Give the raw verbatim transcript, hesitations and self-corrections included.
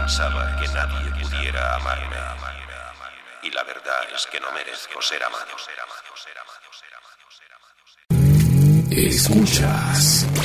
pensaba que nadie pudiera amarme. Y la verdad es que no merezco ser amado. Escuchas